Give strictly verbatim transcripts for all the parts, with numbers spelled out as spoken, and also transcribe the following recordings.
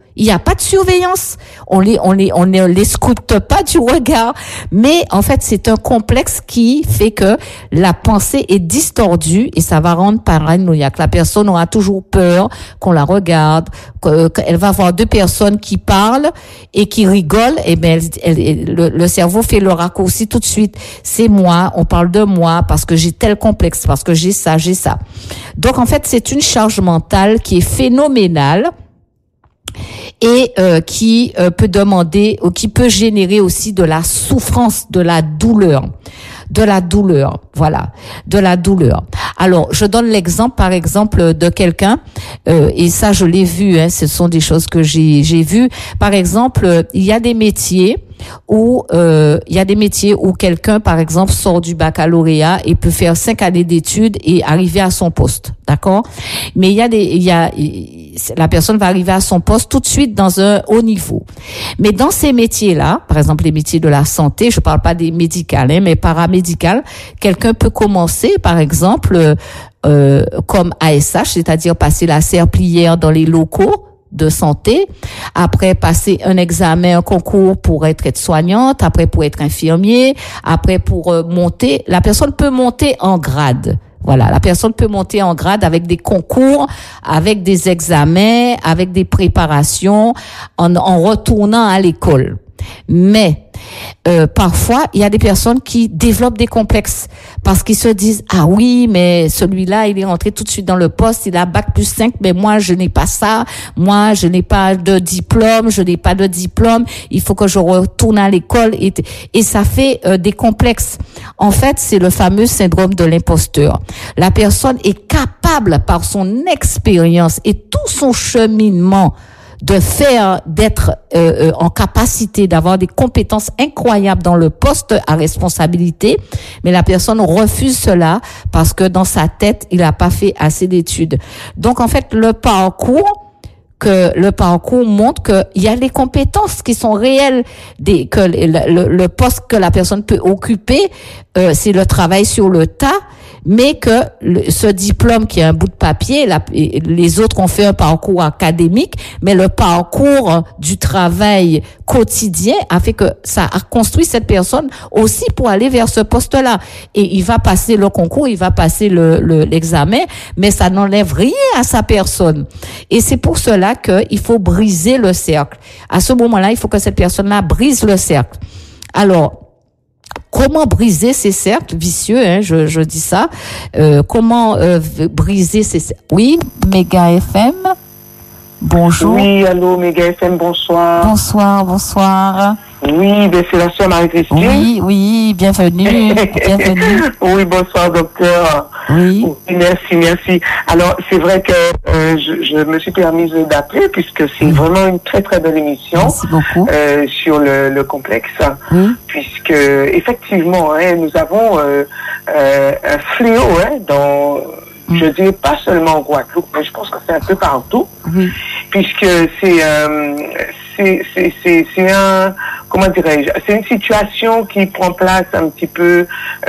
Il n'y a pas de surveillance. On les, on les, on ne les scrute pas du regard. Mais, en fait, c'est un complexe qui fait que la pensée est distordue et ça va rendre paranoïaque. La personne aura toujours peur qu'on la regarde, qu'elle va voir deux personnes qui parlent et qui rigolent. Et ben, elle, elle, le, le cerveau fait le raccourci tout de suite. C'est moi, on parle de moi parce que j'ai tel complexe, parce que j'ai ça, j'ai ça. Donc, en fait, c'est une charge mentale qui est phénoménale. Et euh, qui euh, peut demander ou qui peut générer aussi de la souffrance, de la douleur, de la douleur, voilà, de la douleur. Alors, je donne l'exemple, par exemple, de quelqu'un, euh, et ça, je l'ai vu, hein, ce sont des choses que j'ai j'ai vues. Par exemple, il y a des métiers où euh, il y a des métiers où quelqu'un, par exemple, sort du baccalauréat et peut faire cinq années d'études et arriver à son poste, d'accord? Mais il y a des, il y a, la personne va arriver à son poste tout de suite dans un haut niveau. Mais dans ces métiers-là, par exemple les métiers de la santé, je parle pas des médicales, hein, mais paramédicales, quelqu'un peut commencer, par exemple, euh, comme A S H, c'est-à-dire passer la serpillière dans les locaux de santé, après passer un examen, un concours pour être aide-soignante, après pour être infirmier, après pour euh, monter, la personne peut monter en grade. Voilà, la personne peut monter en grade avec des concours, avec des examens, avec des préparations, en, en retournant à l'école. Mais euh, parfois, il y a des personnes qui développent des complexes parce qu'ils se disent « Ah oui, mais celui-là, il est rentré tout de suite dans le poste, il a bac plus cinq, mais moi, je n'ai pas ça. Moi, je n'ai pas de diplôme, je n'ai pas de diplôme. Il faut que je retourne à l'école. » Et, et ça fait euh, des complexes. En fait, c'est le fameux syndrome de l'imposteur. La personne est capable, par son expérience et tout son cheminement, de faire, d'être euh, euh, en capacité d'avoir des compétences incroyables dans le poste à responsabilité, mais la personne refuse cela parce que dans sa tête, il n'a pas fait assez d'études. Donc, en fait, le parcours que le parcours montre que il y a les compétences qui sont réelles, des que le, le, le poste que la personne peut occuper, euh, c'est le travail sur le tas. Mais que le, ce diplôme qui est un bout de papier, la, les autres ont fait un parcours académique, mais le parcours du travail quotidien a fait que ça a construit cette personne aussi pour aller vers ce poste-là. Et il va passer le concours, il va passer le, le, l'examen, mais ça n'enlève rien à sa personne. Et c'est pour cela qu'il faut briser le cercle. À ce moment-là, il faut que cette personne-là brise le cercle. Alors, comment briser ces cercles vicieux, hein, je, je dis ça. Euh, comment euh, briser ces cercles. Oui, Méga F M. Bonjour. Oui, allô, Méga F M, bonsoir. Bonsoir, bonsoir. Oui, ben c'est la sœur Marie-Christine. Oui, oui, bienvenue. bienvenue. Oui, bonsoir, docteur. Oui. Oui, merci, merci. Alors, c'est vrai que euh, je, je me suis permise d'appeler puisque c'est oui. vraiment une très, très belle émission. Merci beaucoup. Euh, sur le, le complexe. Oui. Puisque, effectivement, hein, nous avons euh, euh, un fléau hein, dans... Je dis pas seulement en Guadeloupe, mais je pense que c'est un peu partout, oui. puisque c'est, euh, c'est, c'est, c'est, c'est un, comment dirais-je, c'est une situation qui prend place un petit peu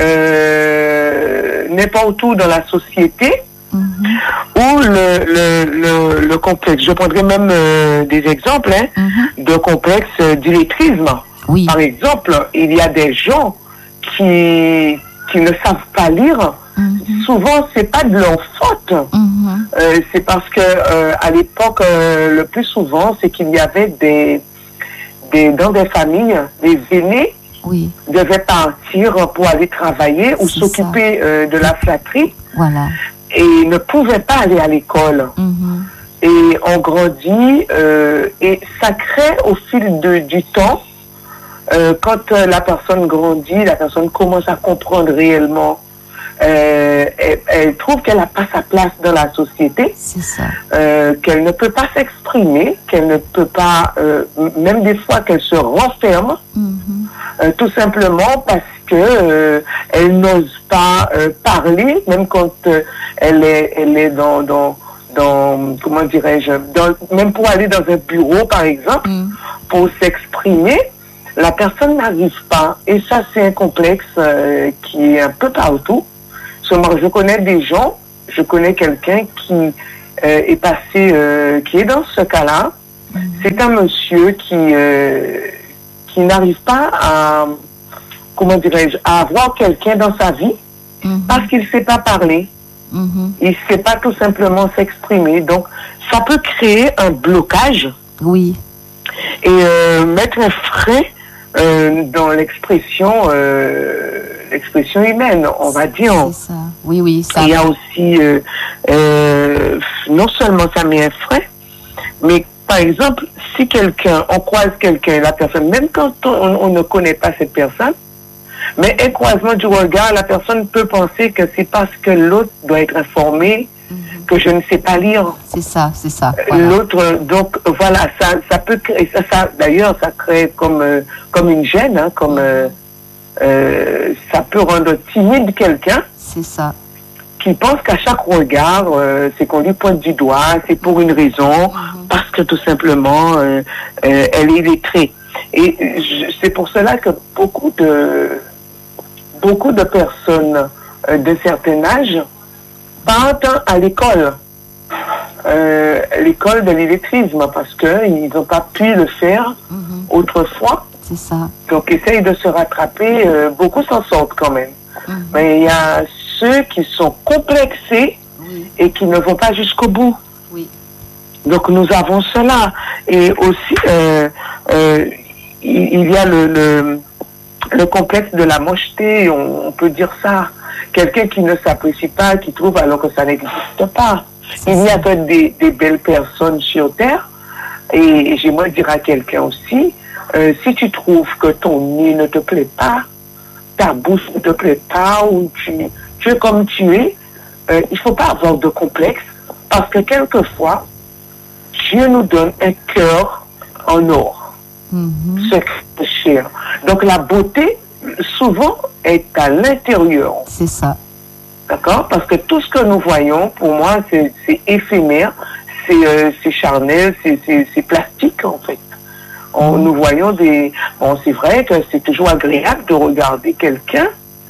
euh, n'importe où dans la société, mm-hmm. où le, le, le, le complexe, je prendrai même euh, des exemples hein, mm-hmm. de complexes euh, d'illettrisme. Oui. Par exemple, il y a des gens qui, qui ne savent pas lire. Mm-hmm. Souvent, c'est pas de leur faute. Mm-hmm. Euh, c'est parce que euh, à l'époque, euh, le plus souvent, c'est qu'il y avait des, des dans des familles, des aînés oui. devaient partir pour aller travailler ou c'est s'occuper euh, de la flatterie. Voilà. Et ne pouvaient pas aller à l'école. Mm-hmm. Et on grandit euh, et ça crée au fil de, du temps. Euh, quand euh, la personne grandit, la personne commence à comprendre réellement. Euh, elle, elle trouve qu'elle n'a pas sa place dans la société, c'est ça. Euh, qu'elle ne peut pas s'exprimer, qu'elle ne peut pas, euh, même des fois qu'elle se renferme, mm-hmm. euh, tout simplement parce que euh, elle n'ose pas euh, parler, même quand euh, elle est, elle est dans, dans, dans comment dirais-je, dans, même pour aller dans un bureau par exemple, mm. pour s'exprimer. La personne n'arrive pas, et ça c'est un complexe euh, qui est un peu partout. Je connais des gens, je connais quelqu'un qui euh, est passé, euh, qui est dans ce cas-là, Mm-hmm. C'est un monsieur qui euh, qui n'arrive pas à, comment dirais-je, à avoir quelqu'un dans sa vie mm-hmm. parce qu'il ne sait pas parler. Mm-hmm. Il ne sait pas tout simplement s'exprimer. Donc, ça peut créer un blocage. Oui. Et euh, mettre un frein euh, dans l'expression, euh, l'expression humaine, on va dire. C'est ça. Oui, oui. Ça... Il y a aussi, euh, euh, non seulement ça met un frein, mais par exemple, si quelqu'un, on croise quelqu'un, la personne, même quand on, on ne connaît pas cette personne, mais un croisement du regard, la personne peut penser que c'est parce que l'autre doit être informé, mm-hmm. que je ne sais pas lire. C'est ça, c'est ça. Voilà. L'autre, donc voilà, ça, ça peut créer, ça, ça, d'ailleurs, ça crée comme, euh, comme une gêne, hein, comme euh, euh, ça peut rendre timide quelqu'un. C'est ça. Qui pense qu'à chaque regard, euh, c'est qu'on lui pointe du doigt, c'est pour une raison, mm-hmm. parce que tout simplement, euh, euh, elle est illettrée. Et je, c'est pour cela que beaucoup de beaucoup de personnes euh, d'un certain âge partent à l'école, euh, l'école de l'illettrisme, parce qu'ils n'ont pas pu le faire mm-hmm. autrefois. C'est ça. Donc, essayent de se rattraper. Euh, beaucoup s'en sortent quand même. Mm-hmm. Mais il y a ceux qui sont complexés oui. et qui ne vont pas jusqu'au bout. Oui. Donc, nous avons cela. Et aussi, euh, euh, il, il y a le... le Le complexe de la mocheté, on, on peut dire ça. Quelqu'un qui ne s'apprécie pas, qui trouve alors que ça n'existe pas. Il n'y a que des, des belles personnes sur Terre. Et j'aimerais dire à quelqu'un aussi, euh, si tu trouves que ton nez ne te plaît pas, ta bouche ne te plaît pas, ou tu, tu es comme tu es, euh, il ne faut pas avoir de complexe. Parce que quelquefois, Dieu nous donne un cœur en or. Mm-hmm. C'est cher. Donc la beauté, souvent, est à l'intérieur. C'est ça. D'accord? Parce que tout ce que nous voyons, pour moi, c'est, c'est éphémère, c'est, euh, c'est charnel, c'est, c'est, c'est plastique, en fait. On, mm-hmm. Nous voyons des... Bon, c'est vrai que c'est toujours agréable de regarder quelqu'un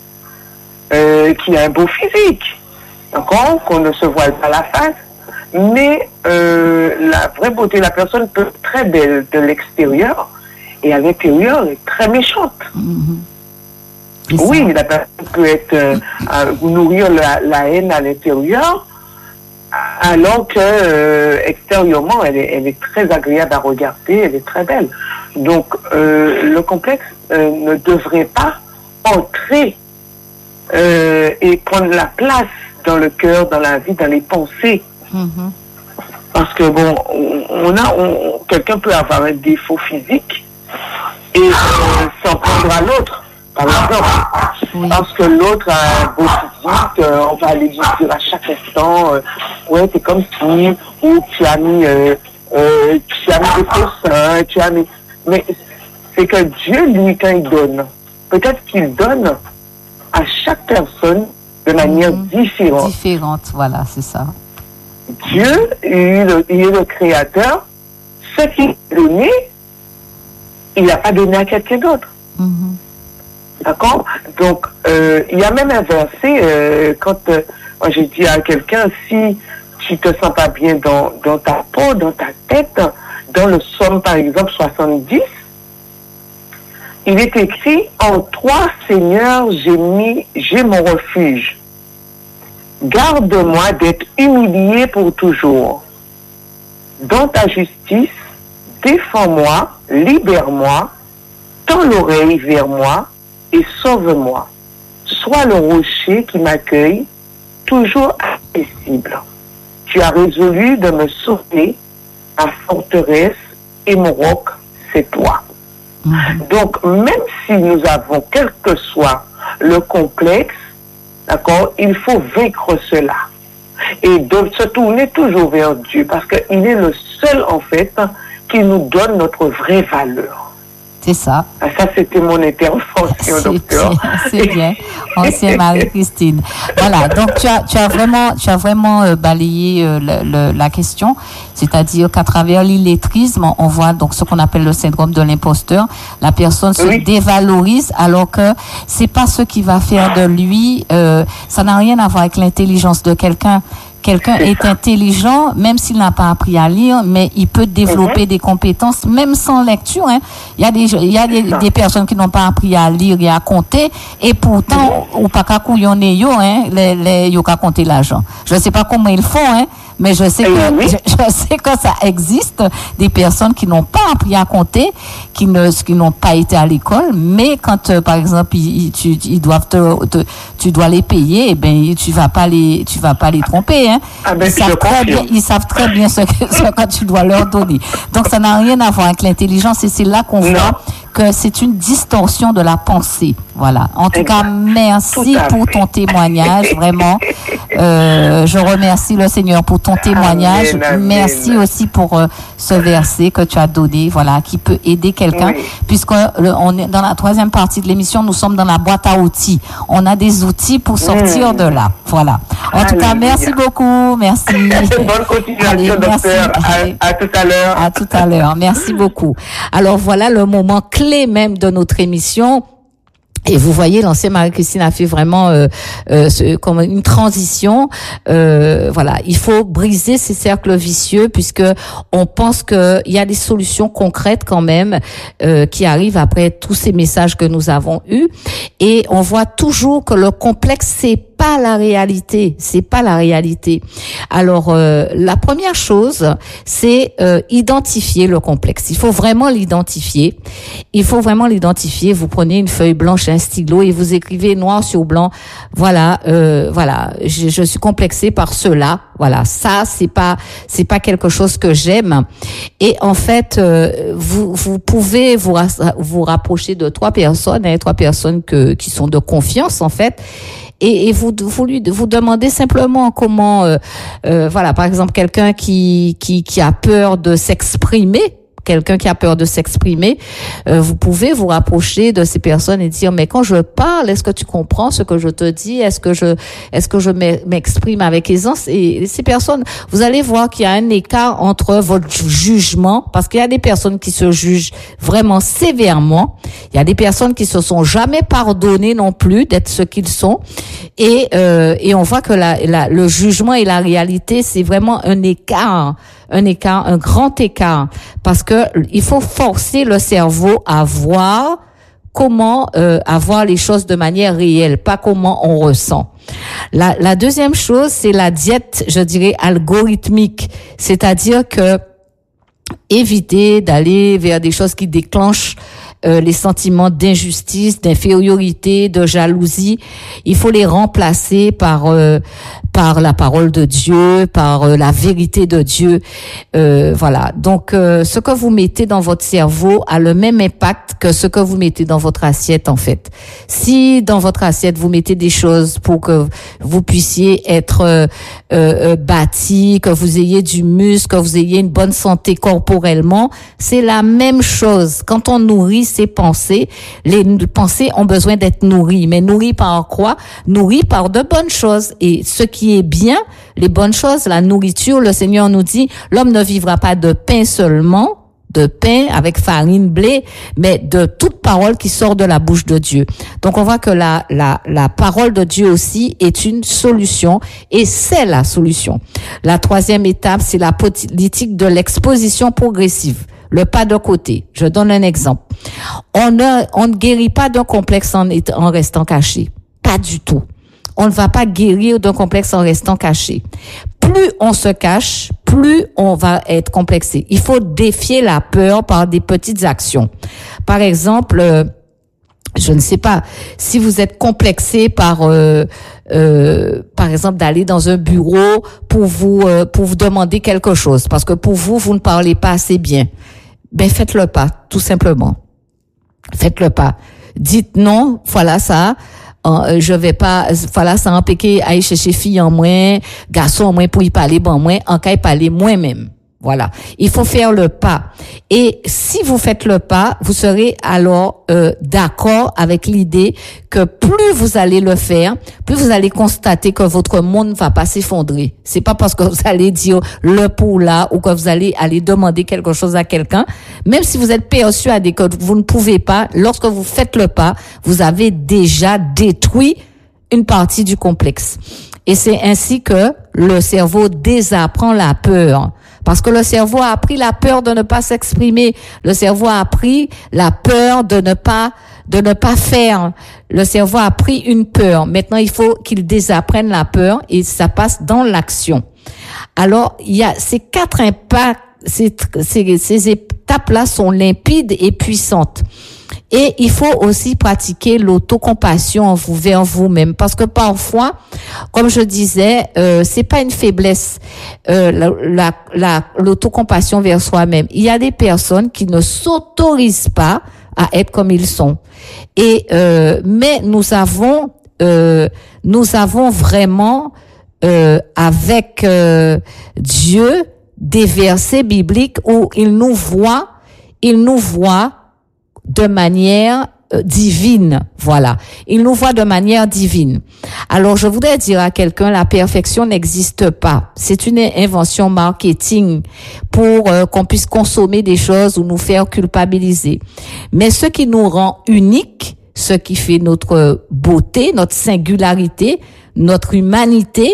euh, qui a un beau physique. D'accord? Qu'on ne se voile pas la face. Mais euh, la vraie beauté de la personne peut être très belle de l'extérieur et à l'intérieur elle est très méchante. Mm-hmm. Oui, la personne peut être euh, à nourrir la, la haine à l'intérieur, alors que euh, extérieurement elle est, elle est très agréable à regarder, elle est très belle. Donc euh, le complexe euh, ne devrait pas entrer euh, et prendre la place dans le cœur, dans la vie, dans les pensées. Mm-hmm. Parce que bon, on, on a, on, quelqu'un peut avoir un défaut physique et euh, s'en prendre à l'autre, par exemple. Oui. Parce que l'autre a un beau physique, euh, on va aller lui dire à chaque instant, euh, ouais, t'es comme si, ou tu as mis, euh, euh, tu as mis des faux seins, tu as mis, mais c'est que Dieu, lui, quand il donne, peut-être qu'il donne à chaque personne de manière mm-hmm. différente. Différente, voilà, c'est ça. Dieu, il est, le, il est le créateur. Ce qu'il a donné, il n'a pas donné à quelqu'un d'autre. Mm-hmm. D'accord? Donc, euh, il y a même un verset, euh, quand euh, moi j'ai dit à quelqu'un, si tu te sens pas bien dans, dans ta peau, dans ta tête, dans le psaume par exemple soixante-dix, il est écrit, en toi Seigneur, j'ai mis, j'ai mon refuge. Garde-moi d'être humilié pour toujours. Dans ta justice, défends-moi, libère-moi, tends l'oreille vers moi et sauve-moi. Sois le rocher qui m'accueille, toujours accessible. Tu as résolu de me sauver, ma forteresse et mon roc, c'est toi. Mmh. Donc, même si nous avons, quel que soit le complexe, d'accord, il faut vaincre cela. Et de se tourner toujours vers Dieu, parce qu'il est le seul, en fait, qui nous donne notre vraie valeur. C'est ça. Ça, c'était mon intervention, c'est docteur. Bien, c'est bien. Ancienne Marie-Christine. Voilà. Donc, tu as, tu as vraiment, tu as vraiment euh, balayé euh, le, le, la question. C'est-à-dire qu'à travers l'illettrisme, on voit donc ce qu'on appelle le syndrome de l'imposteur. La personne se oui. dévalorise alors que c'est pas ce qui va faire de lui, euh, ça n'a rien à voir avec l'intelligence de quelqu'un. quelqu'un est, est intelligent, même s'il n'a pas appris à lire, mais il peut développer mm-hmm. des compétences, même sans lecture. Hein. Il y a des, il y a des, des personnes qui n'ont pas appris à lire et à compter, et pourtant, mm-hmm. ou pas qu'à couillonner yo, hein, les, les, yo qu'à compter l'argent. Je ne sais pas comment ils font, hein. Mais je sais que oui. je, je sais que ça existe des personnes qui n'ont pas appris à compter, qui ne qui n'ont pas été à l'école, mais quand euh, par exemple ils, ils, tu, ils doivent te, te tu dois les payer, et ben tu vas pas les tu vas pas les tromper, hein. Ah ben, ils savent très bien, ils savent très bien ce que, ce que tu dois leur donner. Donc ça n'a rien à voir avec l'intelligence, et c'est là qu'on non. voit que c'est une distorsion de la pensée. Voilà. En tout exact. cas, merci pour ton témoignage, vraiment. Euh, je remercie le Seigneur pour ton témoignage. Amen, amen. Merci aussi pour euh, ce verset que tu as donné, voilà, qui peut aider quelqu'un, oui. puisque le, on est dans la troisième partie de l'émission, nous sommes dans la boîte à outils. On a des outils pour sortir mmh. de là. Voilà. En Alléluia. tout cas, merci beaucoup. Merci. Bonne continuation, Allez, docteur. Merci. À, à tout à l'heure. À tout à l'heure. Merci beaucoup. Alors voilà le moment clé même de notre émission. Et vous voyez, l'ancienne Marie-Christine a fait vraiment euh, euh, ce, comme une transition. Euh, voilà, il faut briser ces cercles vicieux, puisque on pense que il y a des solutions concrètes quand même euh, qui arrivent après tous ces messages que nous avons eus. Et on voit toujours que le complexe, c'est pas la réalité, c'est pas la réalité. Alors euh, la première chose, c'est euh, identifier le complexe. Il faut vraiment l'identifier. Il faut vraiment l'identifier. Vous prenez une feuille blanche, un stylo, et vous écrivez noir sur blanc. Voilà, euh, voilà. Je, je suis complexée par cela. Voilà, ça c'est pas c'est pas quelque chose que j'aime. Et en fait, euh, vous vous pouvez vous vous rapprocher de trois personnes, hein, trois personnes que qui sont de confiance en fait. Et, et vous, vous lui, vous demandez simplement comment, euh, euh, voilà, par exemple, quelqu'un qui, qui, qui a peur de s'exprimer, quelqu'un qui a peur de s'exprimer, euh, vous pouvez vous rapprocher de ces personnes et dire, mais quand je parle, est-ce que tu comprends ce que je te dis? Est-ce que je, est-ce que je m'exprime avec aisance? Et ces personnes, vous allez voir qu'il y a un écart entre votre jugement, parce qu'il y a des personnes qui se jugent vraiment sévèrement. Il y a des personnes qui se sont jamais pardonnées non plus d'être ce qu'ils sont. Et, euh, et on voit que la, la, le jugement et la réalité, c'est vraiment un écart, un écart, un grand écart, parce que il faut forcer le cerveau à voir comment euh, avoir les choses de manière réelle, pas comment on ressent. La, la deuxième chose, c'est la diète, je dirais, algorithmique, c'est-à-dire que éviter d'aller vers des choses qui déclenchent Euh, les sentiments d'injustice, d'infériorité, de jalousie. Il faut les remplacer par euh, par la parole de Dieu, par euh, la vérité de Dieu. Euh, voilà. Donc, euh, ce que vous mettez dans votre cerveau a le même impact que ce que vous mettez dans votre assiette, en fait. Si dans votre assiette, vous mettez des choses pour que vous puissiez être euh, euh, bâti, que vous ayez du muscle, que vous ayez une bonne santé corporellement, c'est la même chose. Quand on nourrit ces pensées, les pensées ont besoin d'être nourries. Mais nourries par quoi? Nourries par de bonnes choses. Et ce qui est bien, les bonnes choses, la nourriture, le Seigneur nous dit, l'homme ne vivra pas de pain seulement, de pain avec farine, blé, mais de toute parole qui sort de la bouche de Dieu. Donc on voit que la, la, la parole de Dieu aussi est une solution, et c'est la solution. La troisième étape, c'est la politique de l'exposition progressive. Le pas de côté. Je donne un exemple. On ne, on ne guérit pas d'un complexe en, en restant caché. Pas du tout. On ne va pas guérir d'un complexe en restant caché. Plus on se cache, plus on va être complexé. Il faut défier la peur par des petites actions. Par exemple, euh, je ne sais pas, si vous êtes complexé par euh, euh, par exemple d'aller dans un bureau pour vous euh, pour vous demander quelque chose, parce que pour vous vous ne parlez pas assez bien, ben faites-le pas, tout simplement. Faites-le pas. Dites non, voilà ça. Euh, je vais pas, voilà ça empêcher aller chercher fille en moins, garçon en moins pour y parler bon moins, en cas y parler moi-même. Voilà, il faut faire le pas. Et si vous faites le pas, vous serez alors euh, d'accord avec l'idée que plus vous allez le faire, plus vous allez constater que votre monde ne va pas s'effondrer. C'est pas parce que vous allez dire le pour là ou que vous allez aller demander quelque chose à quelqu'un, même si vous êtes persuadé que vous ne pouvez pas, lorsque vous faites le pas, vous avez déjà détruit une partie du complexe. Et c'est ainsi que le cerveau désapprend la peur. Parce que le cerveau a appris la peur de ne pas s'exprimer. Le cerveau a appris la peur de ne pas, de ne pas faire. Le cerveau a appris une peur. Maintenant, il faut qu'il désapprenne la peur et ça passe dans l'action. Alors, il y a ces quatre impacts, ces, ces, ces étapes-là sont limpides et puissantes. Et il faut aussi pratiquer l'autocompassion vers vous-même, parce que parfois, comme je disais, euh, c'est pas une faiblesse, euh, la, la, la, l'autocompassion vers soi-même. Il y a des personnes qui ne s'autorisent pas à être comme ils sont. Et euh, mais nous avons, euh, nous avons vraiment euh, avec euh, Dieu des versets bibliques où il nous voit, il nous voit de manière euh, divine, voilà. Il nous voit de manière divine. Alors, je voudrais dire à quelqu'un, la perfection n'existe pas. C'est une invention marketing pour euh, qu'on puisse consommer des choses ou nous faire culpabiliser. Mais ce qui nous rend uniques, ce qui fait notre beauté, notre singularité, notre humanité,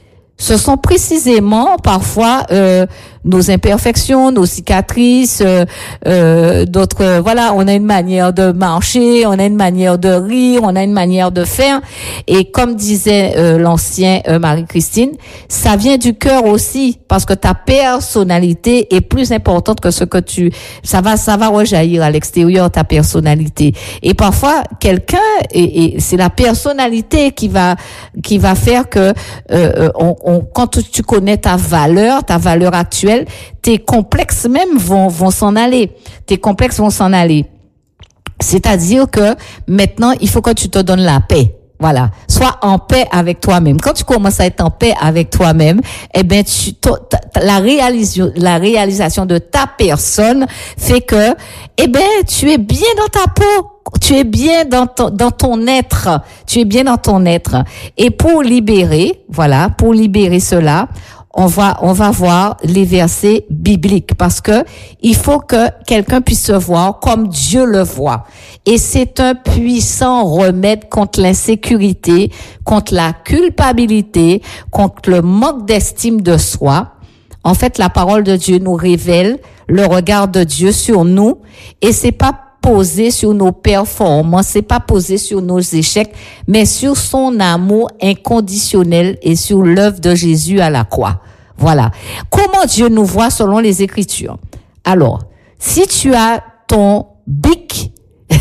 ce sont précisément parfois euh, nos imperfections, nos cicatrices, euh, euh, d'autres. Euh, voilà, on a une manière de marcher, on a une manière de rire, on a une manière de faire. Et comme disait euh, l'ancien euh, Marie-Christine, ça vient du cœur aussi, parce que ta personnalité est plus importante que ce que tu. Ça va, ça va rejaillir à l'extérieur ta personnalité. Et parfois, quelqu'un, et, et c'est la personnalité qui va qui va faire que euh, on On, quand tu connais ta valeur, ta valeur actuelle, tes complexes même vont, vont s'en aller. Tes complexes vont s'en aller. C'est-à-dire que maintenant, il faut que tu te donnes la paix. Voilà. Sois en paix avec toi-même. Quand tu commences à être en paix avec toi-même, eh ben, tu, la réalisation, la réalisation de ta personne fait que, eh ben, tu es bien dans ta peau. Tu es bien dans ton, dans ton être. Tu es bien dans ton être. Et pour libérer, voilà, pour libérer cela, on va, on va voir les versets bibliques, parce que il faut que quelqu'un puisse se voir comme Dieu le voit. Et c'est un puissant remède contre l'insécurité, contre la culpabilité, contre le manque d'estime de soi. En fait, la parole de Dieu nous révèle le regard de Dieu sur nous, et c'est pas posé sur nos performances, c'est pas posé sur nos échecs, mais sur son amour inconditionnel et sur l'œuvre de Jésus à la croix. Voilà. Comment Dieu nous voit selon les Écritures? Alors, si tu as ton bic,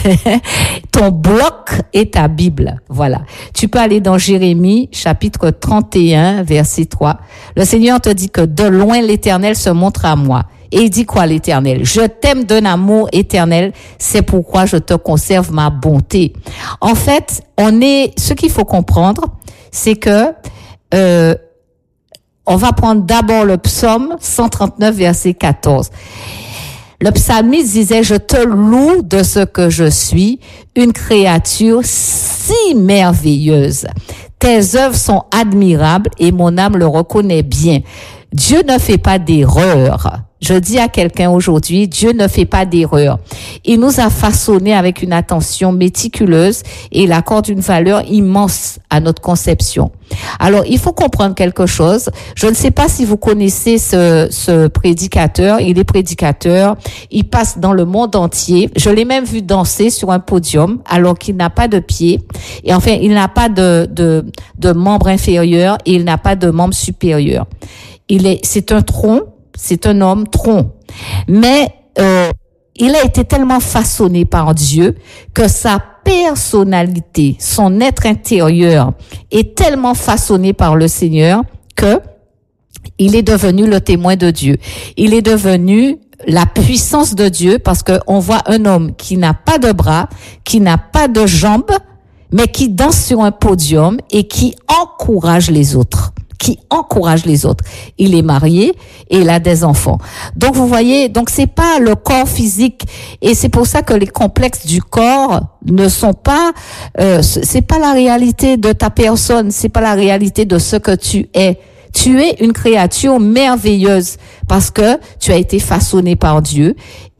ton bloc et ta Bible, voilà. Tu peux aller dans Jérémie, chapitre trente et un, verset trois. Le Seigneur te dit que de loin l'Éternel se montre à moi. Et il dit quoi, l'Éternel? Je t'aime d'un amour éternel, c'est pourquoi je te conserve ma bonté. En fait, on est, ce qu'il faut comprendre, c'est que, euh, on va prendre d'abord le psaume cent trente-neuf, verset quatorze. Le psalmiste disait, je te loue de ce que je suis, une créature si merveilleuse. Tes œuvres sont admirables et mon âme le reconnaît bien. Dieu ne fait pas d'erreur. Je dis à quelqu'un aujourd'hui, Dieu ne fait pas d'erreur. Il nous a façonnés avec une attention méticuleuse et il accorde une valeur immense à notre conception. Alors, il faut comprendre quelque chose. Je ne sais pas si vous connaissez ce, ce prédicateur. Il est prédicateur. Il passe dans le monde entier. Je l'ai même vu danser sur un podium alors qu'il n'a pas de pied. Et enfin, il n'a pas de, de, de membre inférieur et il n'a pas de membre supérieur. Il est, c'est un tronc. C'est un homme tronc. Mais euh, il a été tellement façonné par Dieu que sa personnalité, son être intérieur est tellement façonné par le Seigneur que il est devenu le témoin de Dieu. Il est devenu la puissance de Dieu, parce que on voit un homme qui n'a pas de bras, qui n'a pas de jambes, mais qui danse sur un podium et qui encourage les autres. qui encourage les autres. Il est marié et il a des enfants. Donc vous voyez, donc c'est pas le corps physique, et c'est pour ça que les complexes du corps ne sont pas, euh, c'est pas la réalité de ta personne, c'est pas la réalité de ce que tu es. Tu es une créature merveilleuse parce que tu as été façonné par Dieu, et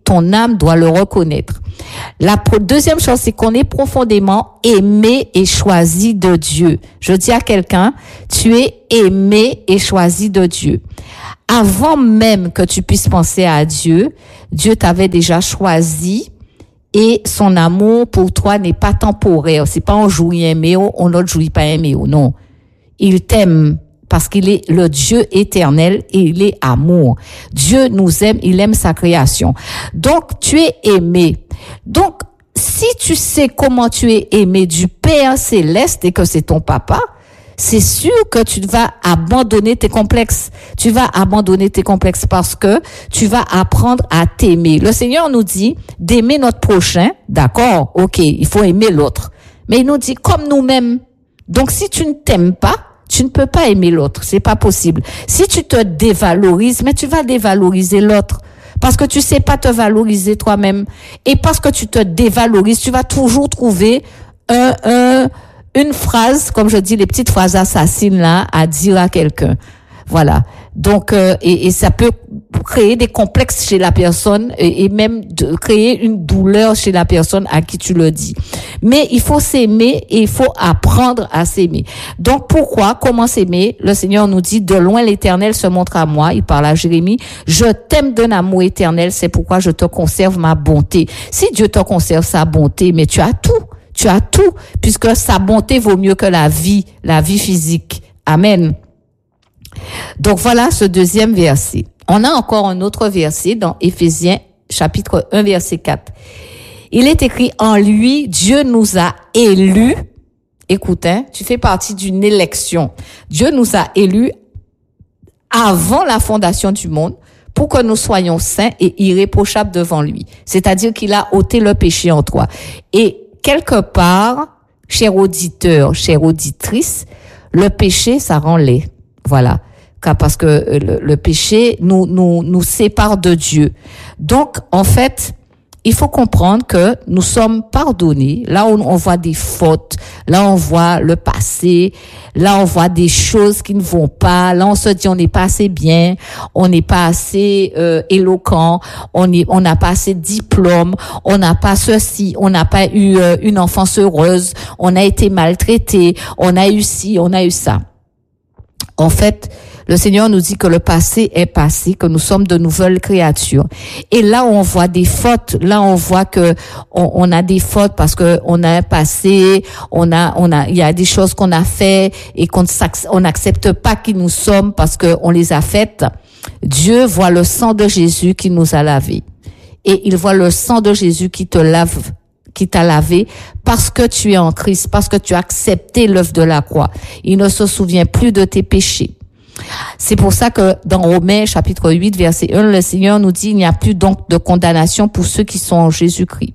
ton âme doit le reconnaître. La deuxième chose, c'est qu'on est profondément aimé et choisi de Dieu. Je dis à quelqu'un, tu es aimé et choisi de Dieu. Avant même que tu puisses penser à Dieu, Dieu t'avait déjà choisi et son amour pour toi n'est pas temporaire. C'est pas on jouit aimé, on ne jouit pas aimé, non. Il t'aime parce qu'il est le Dieu éternel et il est amour. Dieu nous aime, il aime sa création. Donc, tu es aimé. Donc, si tu sais comment tu es aimé du Père céleste et que c'est ton papa, c'est sûr que tu vas abandonner tes complexes. Tu vas abandonner tes complexes parce que tu vas apprendre à t'aimer. Le Seigneur nous dit d'aimer notre prochain. D'accord, ok, il faut aimer l'autre. Mais il nous dit comme nous-mêmes. Donc, si tu ne t'aimes pas, tu ne peux pas aimer l'autre. C'est pas possible. Si tu te dévalorises, mais tu vas dévaloriser l'autre. Parce que tu sais pas te valoriser toi-même. Et parce que tu te dévalorises, tu vas toujours trouver un, un, une phrase, comme je dis, les petites phrases assassines là, à dire à quelqu'un. Voilà. Donc, euh, et, et ça peut créer des complexes chez la personne et, et même de créer une douleur chez la personne à qui tu le dis. Mais il faut s'aimer et il faut apprendre à s'aimer. Donc, pourquoi? Comment s'aimer? Le Seigneur nous dit, de loin l'Éternel se montre à moi. Il parle à Jérémie. Je t'aime d'un amour éternel. C'est pourquoi je te conserve ma bonté. Si Dieu te conserve sa bonté, mais tu as tout. Tu as tout, puisque sa bonté vaut mieux que la vie, la vie physique. Amen. Donc voilà ce deuxième verset. On a encore un autre verset dans Éphésiens chapitre un verset quatre. Il est écrit en lui, Dieu nous a élus. Écoute, hein, tu fais partie d'une élection. Dieu nous a élus avant la fondation du monde pour que nous soyons saints et irréprochables devant lui. C'est-à-dire qu'il a ôté le péché en toi. Et quelque part, cher auditeur, chère auditrice, le péché, ça rend laid. Voilà. Parce que le, le péché nous, nous, nous sépare de Dieu. Donc, en fait, il faut comprendre que nous sommes pardonnés. Là où on voit des fautes, là on voit le passé, là on voit des choses qui ne vont pas, là on se dit on n'est pas assez bien, on n'est pas assez euh, éloquent, on est, on n'a pas assez de diplôme, on n'a pas ceci, on n'a pas eu euh, une enfance heureuse, on a été maltraité, on a eu ci, on a eu ça. En fait, le Seigneur nous dit que le passé est passé, que nous sommes de nouvelles créatures. Et là où on voit des fautes, là on voit que on, on a des fautes parce que on a un passé, on a, on a, il y a des choses qu'on a fait et qu'on on n'accepte pas qui nous sommes parce que on les a faites. Dieu voit le sang de Jésus qui nous a lavés. Et il voit le sang de Jésus qui te lave, qui t'a lavé parce que tu es en Christ, parce que tu as accepté l'œuvre de la croix. Il ne se souvient plus de tes péchés. C'est pour ça que dans Romains chapitre huit verset un, le Seigneur nous dit il n'y a plus donc de condamnation pour ceux qui sont en Jésus-Christ.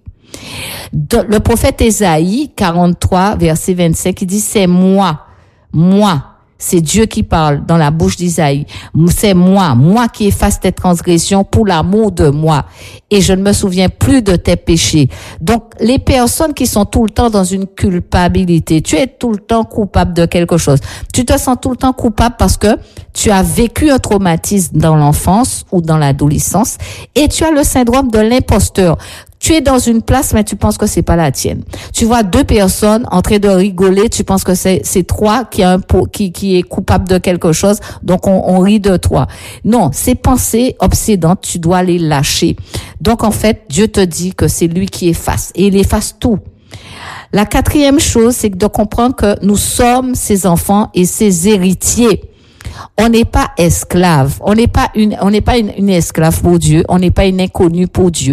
Le prophète Ésaïe quarante-trois verset vingt-cinq, il dit c'est moi, moi. C'est Dieu qui parle dans la bouche d'Isaïe. C'est moi, moi qui efface tes transgressions pour l'amour de moi. Et je ne me souviens plus de tes péchés. Donc, les personnes qui sont tout le temps dans une culpabilité, tu es tout le temps coupable de quelque chose. Tu te sens tout le temps coupable parce que tu as vécu un traumatisme dans l'enfance ou dans l'adolescence et tu as le syndrome de l'imposteur. Tu es dans une place, mais tu penses que c'est pas la tienne. Tu vois deux personnes en train de rigoler, tu penses que c'est, c'est toi qui a un, qui, qui est coupable de quelque chose, donc on, on rit de toi. Non, ces pensées obsédantes, tu dois les lâcher. Donc, en fait, Dieu te dit que c'est lui qui efface, et il efface tout. La quatrième chose, c'est de comprendre que nous sommes ses enfants et ses héritiers. On n'est pas esclave. On n'est pas une, on n'est pas une, une esclave pour Dieu. On n'est pas une inconnue pour Dieu.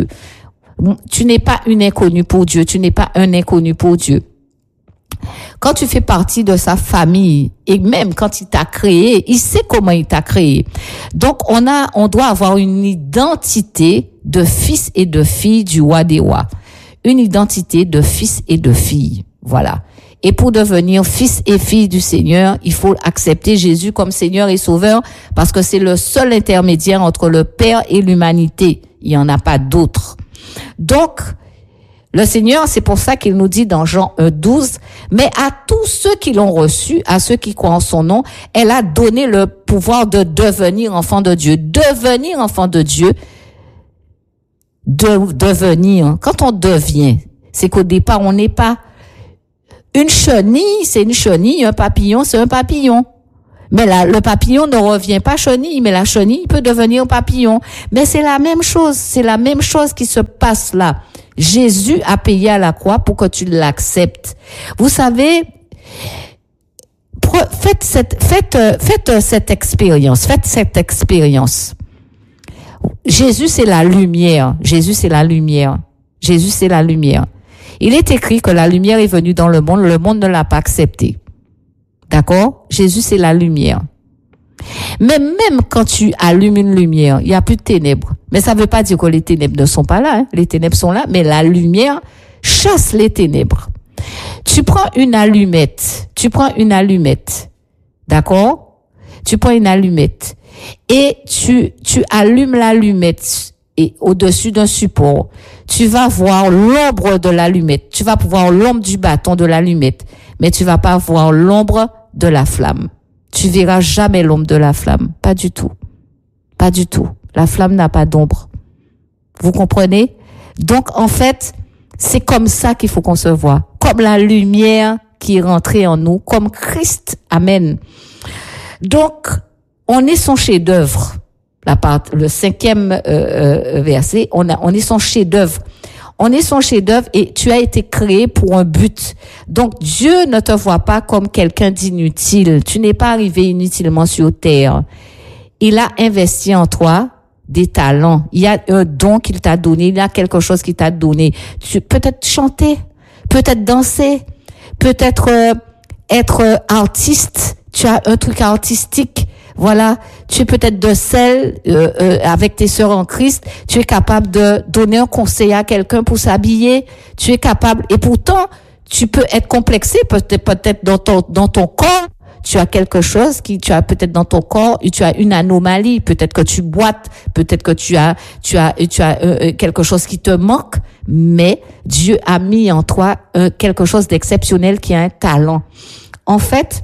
Tu n'es pas une inconnue pour Dieu. Tu n'es pas un inconnu pour Dieu. Quand tu fais partie de sa famille, et même quand il t'a créé, il sait comment il t'a créé. Donc, on a, on doit avoir une identité de fils et de fille du roi des rois. Une identité de fils et de fille. Voilà. Et pour devenir fils et fille du Seigneur, il faut accepter Jésus comme Seigneur et Sauveur parce que c'est le seul intermédiaire entre le Père et l'humanité. Il n'y en a pas d'autre. Donc, le Seigneur, c'est pour ça qu'il nous dit dans Jean un douze, mais à tous ceux qui l'ont reçu, à ceux qui croient en son nom, elle a donné le pouvoir de devenir enfant de Dieu. Devenir enfant de Dieu, de devenir. Quand on devient, c'est qu'au départ, on n'est pas. Une chenille, c'est une chenille, un papillon, c'est un papillon. Mais là, le papillon ne revient pas chenille, mais la chenille peut devenir papillon. Mais c'est la même chose, c'est la même chose qui se passe là. Jésus a payé à la croix pour que tu l'acceptes. Vous savez, faites cette, faites, faites cette expérience, faites cette expérience. Jésus, c'est la lumière. Jésus, c'est la lumière. Jésus, c'est la lumière. Il est écrit que la lumière est venue dans le monde, le monde ne l'a pas acceptée. D'accord? Jésus, c'est la lumière. Mais même quand tu allumes une lumière, il n'y a plus de ténèbres. Mais ça ne veut pas dire que les ténèbres ne sont pas là. Hein. Les ténèbres sont là, mais la lumière chasse les ténèbres. Tu prends une allumette. Tu prends une allumette. D'accord? Tu prends une allumette. Et tu, tu allumes l'allumette et au-dessus d'un support. Tu vas voir l'ombre de l'allumette. Tu vas voir l'ombre du bâton de l'allumette. Mais tu vas pas voir l'ombre de la flamme. Tu verras jamais l'ombre de la flamme. Pas du tout. Pas du tout. La flamme n'a pas d'ombre. Vous comprenez? Donc, en fait, c'est comme ça qu'il faut qu'on se voit. Comme la lumière qui est rentrée en nous. Comme Christ. Amen. Donc, on est son chef-d'œuvre. La part, le cinquième euh, euh, verset, on, a, on est son chef-d'œuvre. On est son chef-d'œuvre et tu as été créé pour un but. Donc, Dieu ne te voit pas comme quelqu'un d'inutile. Tu n'es pas arrivé inutilement sur terre. Il a investi en toi des talents. Il y a un don qu'il t'a donné. Il y a quelque chose qu'il t'a donné. Tu peut-être chanter, peut-être danser, peut-être euh, être euh, artiste. Tu as un truc artistique. Voilà, tu es peut-être de celle euh, euh, avec tes sœurs en Christ, tu es capable de donner un conseil à quelqu'un pour s'habiller, tu es capable et pourtant tu peux être complexé peut-être peut-être dans ton dans ton corps, tu as quelque chose qui tu as peut-être dans ton corps, tu as une anomalie, peut-être que tu boites, peut-être que tu as tu as tu as euh, quelque chose qui te manque, mais Dieu a mis en toi euh, quelque chose d'exceptionnel qui a un talent. En fait,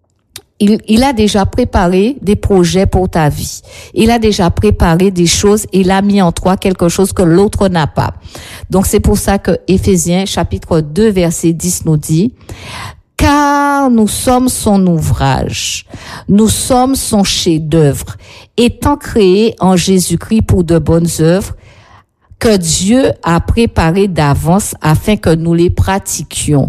Il, il a déjà préparé des projets pour ta vie. Il a déjà préparé des choses. Il a mis en toi quelque chose que l'autre n'a pas. Donc, c'est pour ça que Éphésiens, chapitre deux, verset dix nous dit, « Car nous sommes son ouvrage. Nous sommes son chef-d'œuvre, étant créés en Jésus-Christ pour de bonnes œuvres, que Dieu a préparées d'avance afin que nous les pratiquions. »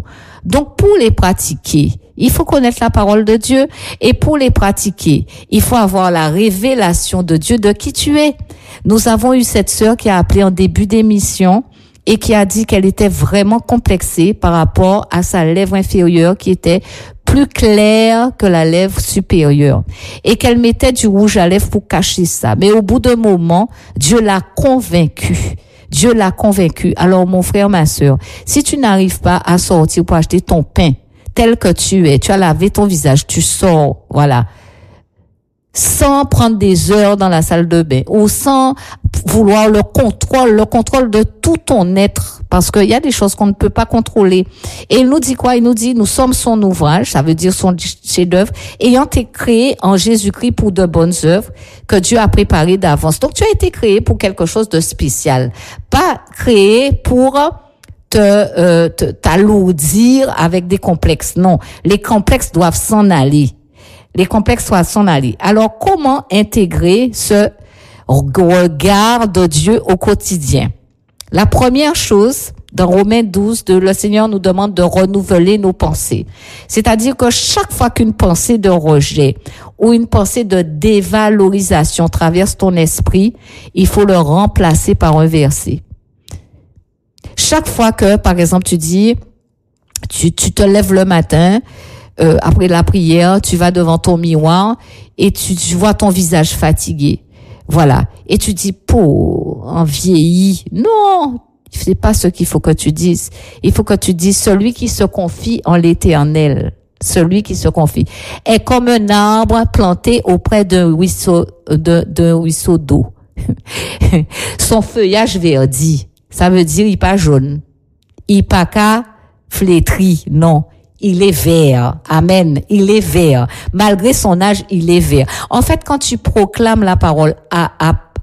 Donc, pour les pratiquer, il faut connaître la parole de Dieu. Et pour les pratiquer, il faut avoir la révélation de Dieu de qui tu es. Nous avons eu cette sœur qui a appelé en début d'émission et qui a dit qu'elle était vraiment complexée par rapport à sa lèvre inférieure qui était plus claire que la lèvre supérieure. Et qu'elle mettait du rouge à lèvres pour cacher ça. Mais au bout d'un moment, Dieu l'a convaincue. Dieu l'a convaincue. Alors, mon frère, ma sœur, si tu n'arrives pas à sortir pour acheter ton pain, tel que tu es, tu as lavé ton visage, tu sors, voilà, sans prendre des heures dans la salle de bain ou sans vouloir le contrôle, le contrôle de tout ton être, parce qu'il y a des choses qu'on ne peut pas contrôler. Et il nous dit quoi? Il nous dit, nous sommes son ouvrage, ça veut dire son chef-d'œuvre, ayant été créé en Jésus-Christ pour de bonnes œuvres que Dieu a préparées d'avance. Donc, tu as été créé pour quelque chose de spécial, pas créé pour te, euh, te t'alourdir avec des complexes. Non, les complexes doivent s'en aller. Les complexes doivent s'en aller. Alors, comment intégrer ce regard de Dieu au quotidien? La première chose, dans Romains douze, de, le Seigneur nous demande de renouveler nos pensées. C'est-à-dire que chaque fois qu'une pensée de rejet ou une pensée de dévalorisation traverse ton esprit, il faut le remplacer par un verset. Chaque fois que, par exemple, tu dis, tu, tu te lèves le matin, euh, après la prière, tu vas devant ton miroir et tu, tu vois ton visage fatigué. Voilà. Et tu dis, pauvre, en vieilli. Non, c'est pas ce qu'il faut que tu dises. Il faut que tu dises, celui qui se confie en l'Éternel, celui qui se confie, est comme un arbre planté auprès d'un ruisseau, de, d'un ruisseau d'eau. Son feuillage verdit. Ça veut dire, il pas jaune. Il pas qu'à flétri. Non. Il est vert. Amen. Il est vert. Malgré son âge, il est vert. En fait, quand tu proclames la parole à, à,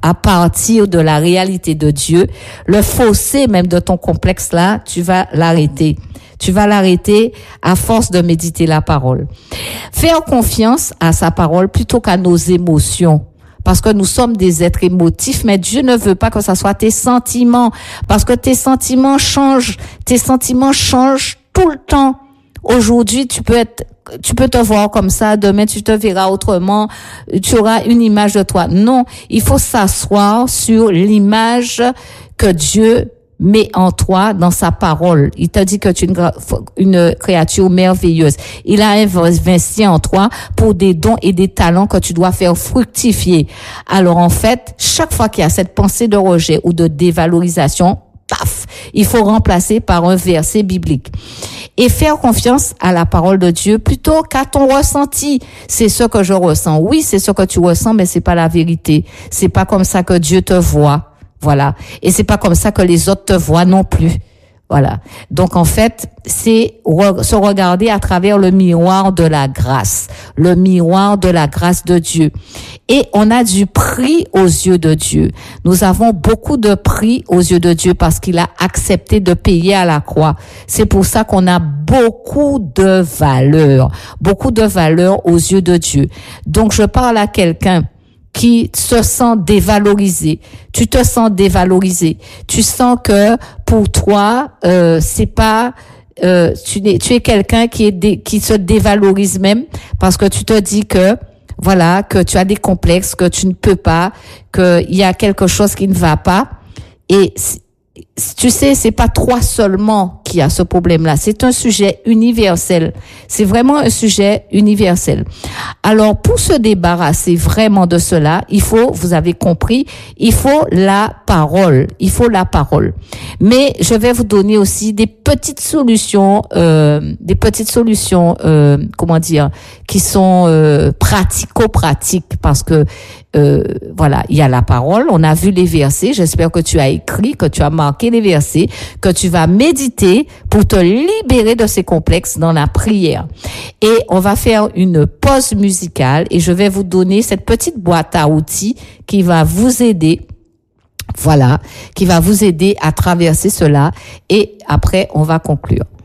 à partir de la réalité de Dieu, le fossé même de ton complexe là, tu vas l'arrêter. Tu vas l'arrêter à force de méditer la parole. Faire confiance à sa parole plutôt qu'à nos émotions. Parce que nous sommes des êtres émotifs, mais Dieu ne veut pas que ça soit tes sentiments. Parce que tes sentiments changent. Tes sentiments changent tout le temps. Aujourd'hui, tu peux être, tu peux te voir comme ça. Demain, tu te verras autrement. Tu auras une image de toi. Non. Il faut s'asseoir sur l'image que Dieu met en toi dans sa parole. Il t'a dit que tu es une, une créature merveilleuse. Il a investi en toi pour des dons et des talents que tu dois faire fructifier. Alors en fait, chaque fois qu'il y a cette pensée de rejet ou de dévalorisation, paf, il faut remplacer par un verset biblique. Et faire confiance à la parole de Dieu plutôt qu'à ton ressenti. C'est ce que je ressens. Oui, c'est ce que tu ressens, mais c'est pas la vérité. C'est pas comme ça que Dieu te voit. Voilà. Et c'est pas comme ça que les autres te voient non plus. Voilà. Donc, en fait, c'est re- se regarder à travers le miroir de la grâce. Le miroir de la grâce de Dieu. Et on a du prix aux yeux de Dieu. Nous avons beaucoup de prix aux yeux de Dieu parce qu'il a accepté de payer à la croix. C'est pour ça qu'on a beaucoup de valeur. Beaucoup de valeur aux yeux de Dieu. Donc, je parle à quelqu'un qui se sent dévalorisé. Tu te sens dévalorisé. Tu sens que pour toi, euh, c'est pas, euh, tu es, tu es quelqu'un qui est dé, qui se dévalorise même parce que tu te dis que voilà, que tu as des complexes, que tu ne peux pas, qu'il y a quelque chose qui ne va pas. Et tu sais, c'est pas toi seulement qui a ce problème-là. C'est un sujet universel. C'est vraiment un sujet universel. Alors, pour se débarrasser vraiment de cela, il faut, vous avez compris, il faut la parole. Il faut la parole. Mais je vais vous donner aussi des petites solutions, euh, des petites solutions, euh, comment dire, qui sont euh, pratico-pratiques, parce que euh, voilà, il y a la parole. On a vu les versets. J'espère que tu as écrit, que tu as marqué les versets, que tu vas méditer pour te libérer de ces complexes dans la prière. Et on va faire une pause musicale et je vais vous donner cette petite boîte à outils qui va vous aider. Voilà, qui va vous aider à traverser cela et après on va conclure.